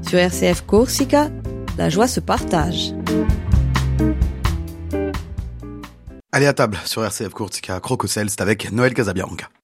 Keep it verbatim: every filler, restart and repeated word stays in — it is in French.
Sur R C F Corsica, la joie se partage. Allez à table sur R C F Corsica, Crococel, c'est avec Noël Casabianca.